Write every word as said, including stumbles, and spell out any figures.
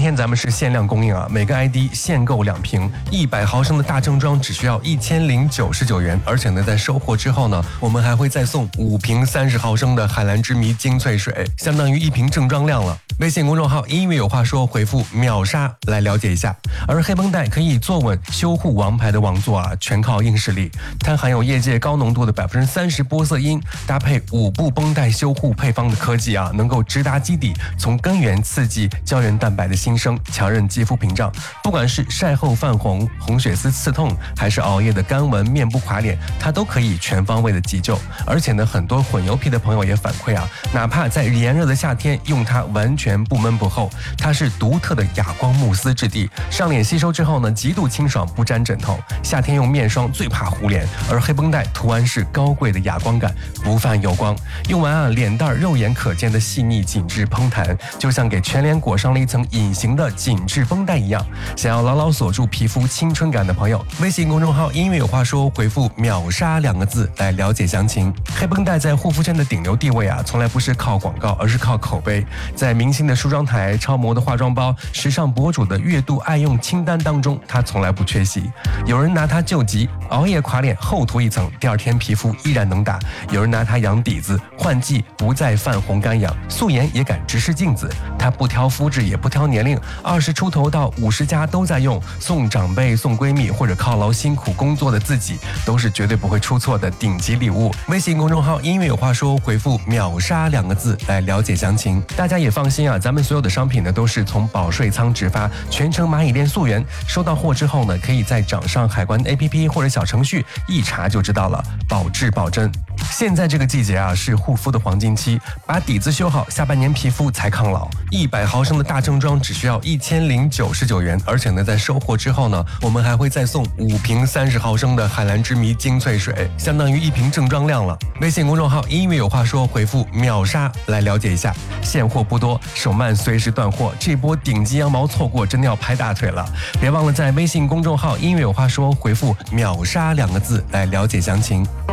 天咱们是限量供应啊，每个 I D 限购两瓶，一百毫升的大正装只需要一千零九十九元，而且呢，在收货之后呢，我们还会再送五瓶三十毫升的海蓝之谜精粹水，相当于一瓶正装量了。微信公众号音乐有话说，回复秒杀来了解一下。而黑绷带可以坐稳修护王牌的王座啊，全靠硬实力。它含有业界高浓度的百分之三十玻色因，搭配五步绷带修护配方的科技啊，能够直达基底，从根源刺激胶原蛋白的新生，强韧肌肤屏障。不管是晒后泛红、红血丝刺痛，还是熬夜的干纹、面部垮脸，它都可以全方位的急救。而且呢，很多混油皮的朋友也反馈啊，哪怕在炎热的夏天用它，完全不闷不厚。它是独特的哑光慕斯质地，上脸吸收之后呢，极度清爽，不沾枕头。夏天用面霜最怕糊脸，而黑绷带图案是高贵的哑光感，不泛油光。用完啊，脸蛋肉眼可见的细腻紧致蓬弹，就像给全脸裹上了一层隐形的紧致绷带一样。想要牢牢锁住皮肤青春感的朋友，微信公众号音乐有话说，回复秒杀两个字来了解详情。黑绷带在护肤圈的顶流地位啊，从来不是靠广告，而是靠口碑。在明星的梳妆台、超模的化妆包、时尚博主的月度爱用清单当中，它从来不缺席。有人拿它救急，熬夜垮脸厚涂一层，第二天皮肤依然能打；有人拿它养底子，换季不再泛红干痒，素颜也敢直视镜子。它不挑肤质，也不挑年龄，二十出头到五十加都在用，送长辈、送闺蜜或者犒劳辛苦工作的自己，都是绝对不会出错的顶级礼物。微信公众号音乐有话说，回复秒杀两个字来了解详情。大家也放心啊，咱们所有的商品呢都是从保税仓直发，全程蚂蚁链溯源。收到货之后呢，可以在掌上海关 A P P 或者小程序一查就知道了，保质保真。现在这个季节啊，是护肤的黄金期，把底子修好，下半年皮肤才抗老。一百毫升的大正装只需要一千零九十九元，而且呢，在收货之后呢，我们还会再送五瓶三十毫升的海蓝之谜精粹水，相当于一瓶正装量了。微信公众号音乐有话说，回复秒杀来了解一下。现货不多，手慢随时断货，这波顶级羊毛错过真的要拍大腿了。别忘了在微信公众号音乐有话说，回复秒杀两个字来了解详情。